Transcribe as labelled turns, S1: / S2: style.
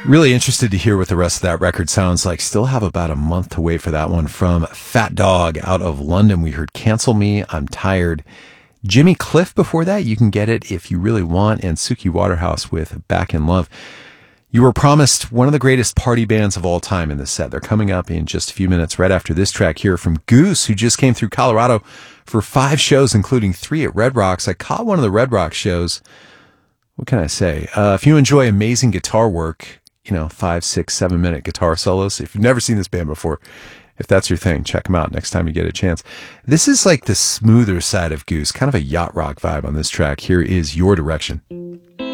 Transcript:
S1: Really interested to hear what the rest of that record sounds like. Still have about a month to wait for that one. From Fat Dog out of London, we heard Cancel Me, I'm Tired. Jimmy Cliff before that, You Can Get It If You Really Want, and Suki Waterhouse with Back in Love. You were promised one of the greatest party bands of all time in this set. They're coming up in just a few minutes right after this track here from Goose, who just came through Colorado for 5 shows, including 3 at Red Rocks. I caught one of the Red Rocks shows. What can I say? If you enjoy amazing guitar work, 5, 6, 7 minute guitar solos. If you've never seen this band before, if that's your thing, check them out next time you get a chance. This is like the smoother side of Goose, kind of a yacht rock vibe on this track. Here is Your Direction.